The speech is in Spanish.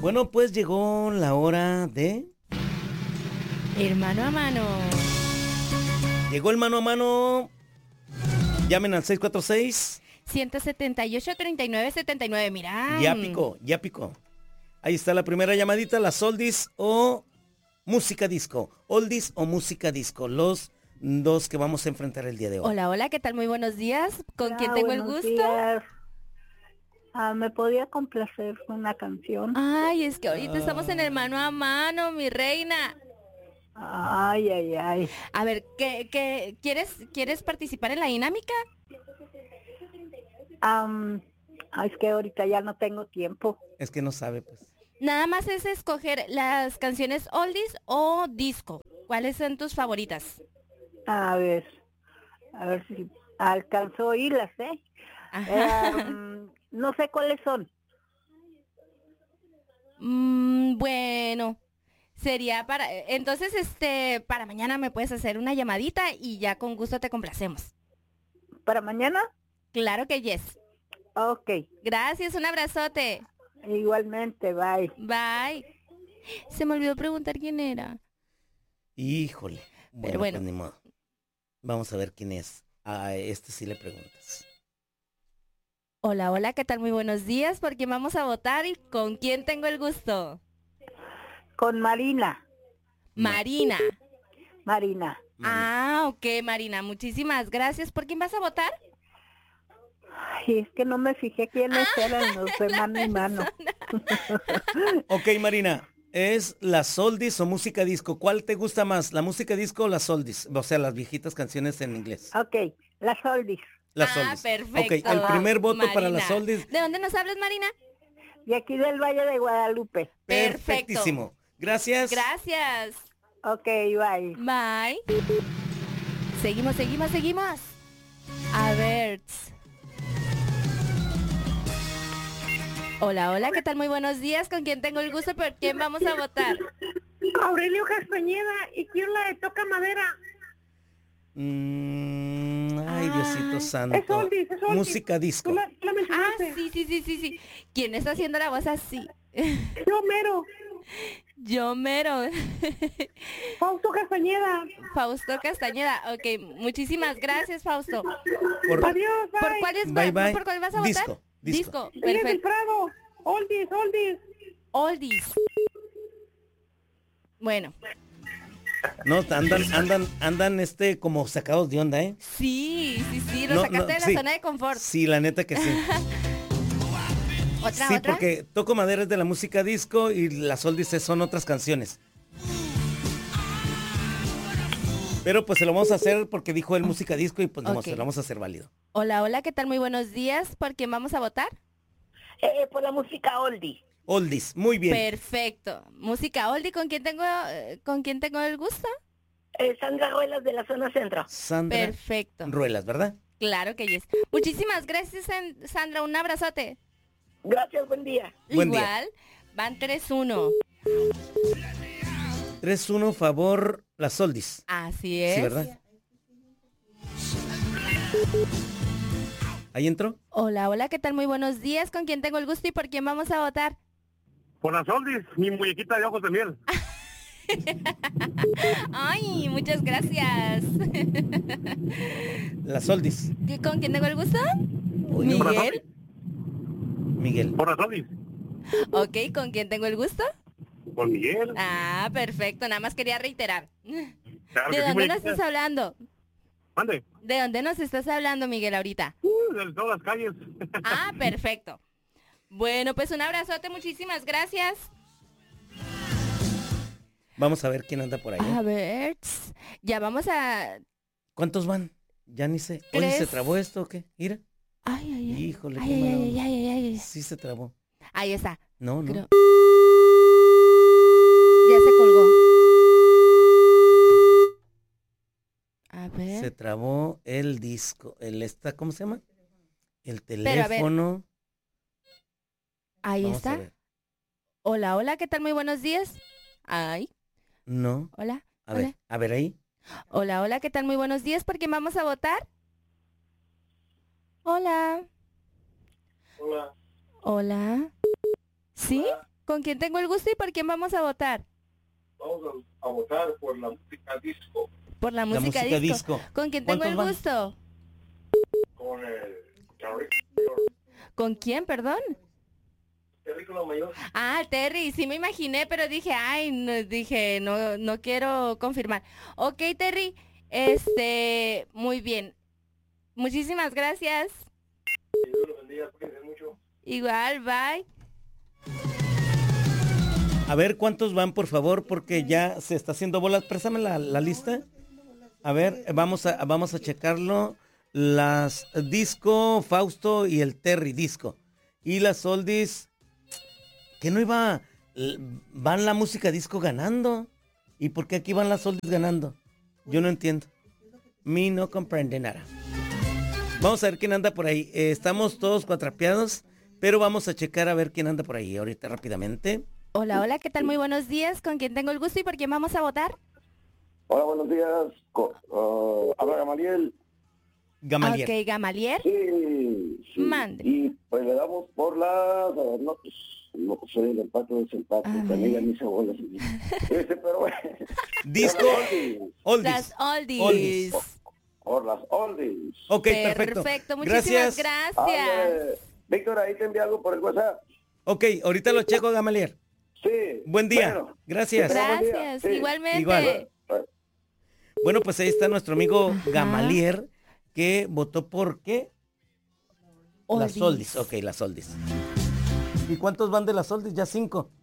Bueno, pues llegó la hora de... Hermano a mano. Llegó el mano a mano. Llamen al 646. 178-3979. Mira. Ya picó, ya picó. Ahí está la primera llamadita, las oldies o música disco. Oldies o música disco. Los dos que vamos a enfrentar el día de hoy. Hola, hola, ¿qué tal? Muy buenos días. ¿Con Hola, quién tengo el buenos gusto? días. ¿Me podía complacer con una canción? Ay, es que ahorita estamos en el mano a mano, mi reina. Ay, ay, ay. A ver, ¿qué quieres participar en la dinámica? Es que ahorita ya no tengo tiempo. Es que no sabe, pues. Nada más es escoger las canciones oldies o disco. ¿Cuáles son tus favoritas? A ver si alcanzo a oírlas, ¿eh? Ajá. No sé cuáles son. Bueno, sería entonces, para mañana me puedes hacer una llamadita y ya con gusto te complacemos. ¿Para mañana? Claro que yes. Ok. Gracias, un abrazote. Igualmente, bye. Bye. Se me olvidó preguntar quién era. Híjole. Pero bueno. Pues ni modo. Vamos a ver quién es. A este sí le preguntas. Hola, hola, ¿qué tal? Muy buenos días. ¿Por quién vamos a votar y con quién tengo el gusto? Con Marina. Marina. Marina. Ah, ok, Marina. Muchísimas gracias. ¿Por quién vas a votar? Ay, es que no me fijé quiénes eran los de mano y mano. Ok, Marina. ¿Es las oldies o música disco? ¿Cuál te gusta más? ¿La música disco o las oldies? O sea, las viejitas canciones en inglés. Ok, las oldies. Las oldies. Perfecto. Ok, el primer voto Marina. para las oldies. ¿De dónde nos hablas, Marina? De aquí del Valle de Guadalupe. Perfectísimo. Gracias. Gracias. Ok, bye. Bye. Seguimos. A ver. Hola, hola, ¿qué tal? Muy buenos días. ¿Con quién tengo el gusto? ¿Por quién vamos a votar? Aurelio Castañeda, ¿y quién la toca madera? Ay, Diosito santo. Es oldies. Música disco. Tú la Ah, mencionaste. sí. ¿Quién está haciendo la voz así? Yo mero. Fausto Castañeda. Ok, muchísimas gracias, Fausto. Adiós, bye. ¿Por cuál vas a votar? Disco. Eres del Perfecto. Prado. Oldies. Oldies. Bueno. No, andan como sacados de onda, ¿eh? Sí, lo sacaste de la zona de confort. Sí, la neta que sí. ¿Otra? Porque Toco Madera es de la música disco y las oldies son otras canciones. Pero pues se lo vamos a hacer porque dijo el música disco y pues se lo vamos a hacer válido. Hola, hola, ¿qué tal? Muy buenos días. ¿Por quién vamos a votar? Por la música oldie. Oldies, muy bien. Perfecto. Música oldie, ¿con quién tengo el gusto? Sandra Ruelas de la zona centro. Sandra Perfecto. Ruelas, ¿verdad? Claro que yes. Muchísimas gracias, Sandra. Un abrazote. Gracias, buen día. Buen día. Igual, van 3-1. 3-1 favor las oldies. Así es. Sí, ¿verdad? ¿Ahí entró? Hola, hola, ¿qué tal? Muy buenos días. ¿Con quién tengo el gusto y por quién vamos a votar? Por las oldies, mi muñequita de ojos de miel. Ay, muchas gracias. Las oldies. ¿Con quién tengo el gusto? Miguel. Por las oldies. Ok, ¿con quién tengo el gusto? Con Miguel. Ah, perfecto, nada más quería reiterar. Claro ¿De que sí, dónde nos muñequita. estás hablando? Mande. ¿De dónde nos estás hablando, Miguel, ahorita? De todas las calles. Ah, perfecto. Bueno, pues un abrazote, muchísimas gracias. Vamos a ver quién anda por ahí. A ver, ya vamos a... ¿Cuántos van? Ya ni sé. Oye, ¿se 3. trabó esto o qué? Mira. Ay. Híjole, qué Ay. malo. Sí se trabó. Ahí está. No. Creo- Ya se colgó. A ver. Se trabó el disco. ¿Cómo se llama? El Pero, a ver. teléfono. Ahí Vamos a está. ver. Hola, hola, ¿qué tal? Muy buenos días. Ay, No. hola. A ver ahí. Hola, hola, ¿qué tal? Muy buenos días. ¿Por quién vamos a votar? Hola. Hola. Hola. ¿Sí? ¿Con quién tengo el gusto y por quién vamos a votar? Vamos a votar por la música disco. Por la La música, música disco. disco. ¿Con quién tengo el ¿Cuántos van? gusto? Con el Terry. ¿Con quién, perdón? Terry con la mayor. Ah, Terry, sí me imaginé, pero dije, no quiero confirmar. Ok, Terry, muy bien. Muchísimas gracias. Que Dios lo bendiga, cuídense mucho. Igual, bye. A ver cuántos van, por favor, porque ya se está haciendo bolas. Préstame la lista. A ver, vamos a checarlo. Las disco, Fausto y el Terry disco. Y las oldies, que no iba, van la música disco ganando. ¿Y por qué aquí van las oldies ganando? Yo no entiendo. Mi no comprende nada. Vamos a ver quién anda por ahí. Estamos todos cuatrapeados, pero vamos a checar a ver quién anda por ahí ahorita rápidamente. Hola, hola, ¿qué tal? Muy buenos días. ¿Con quién tengo el gusto y por quién vamos a votar? Hola, buenos días. Habla Gamaliel. Gamaliel. Ok, Gamaliel. Sí. Mande. Y pues le damos por las... no soy el empate, desempate. A También ver. ya ni se bolas. Pero bueno. Disco, oldies. Las oldies. Oldies. Por las oldies. Ok, perfecto. Perfecto, muchísimas gracias. Víctor, ahí te envié algo por el WhatsApp. Ok, ahorita lo checo, Gamaliel. Sí. Buen día. Bueno, Gracias. Gracias, Sí. igualmente. Igual. Bueno, pues ahí está nuestro amigo Ajá. Gamaliel, que votó por ¿qué? Las oldies. Ok, las oldies. ¿Y cuántos van de las oldies? Ya 5.